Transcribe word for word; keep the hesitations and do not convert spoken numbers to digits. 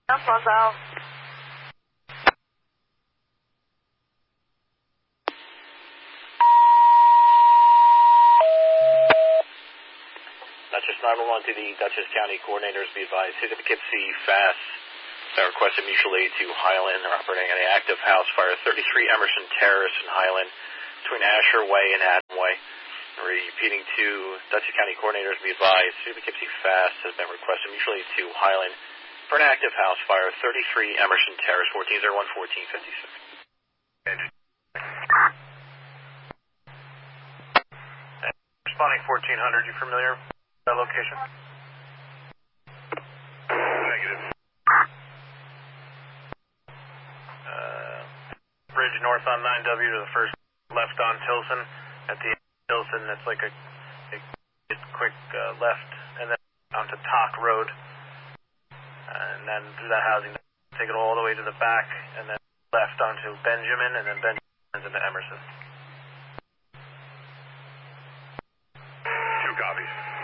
Falls out. Dutchess nine one one to the Dutchess County coordinators, be advised, City of Poughkeepsie, fast. I requested mutual aid to Highland. They're operating at an active house fire, thirty-three Emerson Terrace in Highland, between Asher Way and Adam Way. Repeating to Dutchess County coordinators, be advised, City of Poughkeepsie, fast has been requested mutual aid to Highland for an active house fire, thirty-three Emerson Terrace, fourteen oh one, fourteen fifty-six. Responding fourteen hundred, you familiar with that location? Negative. Uh, bridge north on nine W to the first left on Tilson. At the end of Tilson, it's like a, a, a quick uh, left, and then onto Talk Road. And then through that housing, take it all the way to the back, and then left onto Benjamin, and then Benjamin turns into Emerson. Two copies.